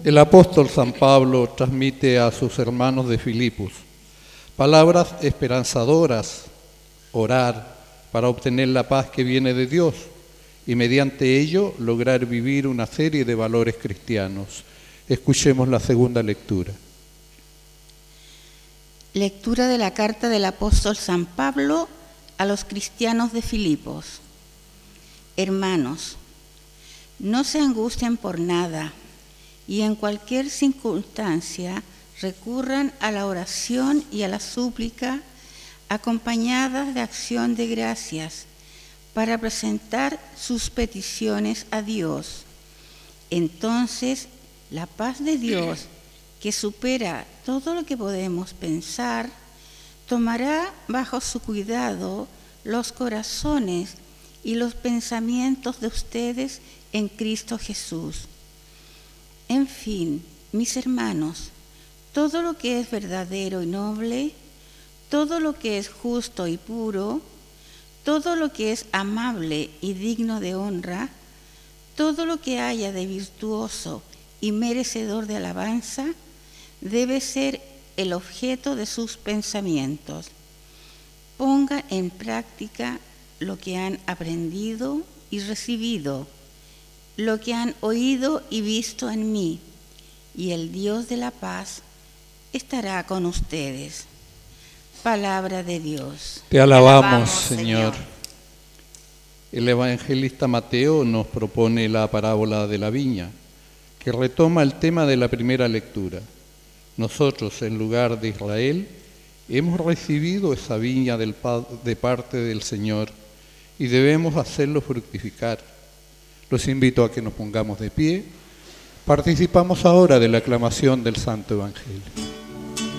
El apóstol San Pablo transmite a sus hermanos de Filipos palabras esperanzadoras: orar para obtener la paz que viene de Dios y mediante ello lograr vivir una serie de valores cristianos. Escuchemos la segunda lectura. Lectura de la carta del apóstol San Pablo a los cristianos de Filipos. Hermanos, no se angustien por nada y en cualquier circunstancia recurran a la oración y a la súplica acompañadas de acción de gracias para presentar sus peticiones a Dios. Entonces, la paz de Dios, que supera todo lo que podemos pensar, tomará bajo su cuidado los corazones y los pensamientos de ustedes en Cristo Jesús. En fin, mis hermanos, todo lo que es verdadero y noble, todo lo que es justo y puro, todo lo que es amable y digno de honra, todo lo que haya de virtuoso y merecedor de alabanza, debe ser el objeto de sus pensamientos. Ponga en práctica lo que han aprendido y recibido, lo que han oído y visto en mí, y el Dios de la paz estará con ustedes. Palabra de Dios. Te alabamos, Señor. El evangelista Mateo nos propone la parábola de la viña, que retoma el tema de la primera lectura. Nosotros, en lugar de Israel, hemos recibido esa viña de parte del Señor y debemos hacerlo fructificar. Los invito a que nos pongamos de pie. Participamos ahora de la aclamación del Santo Evangelio.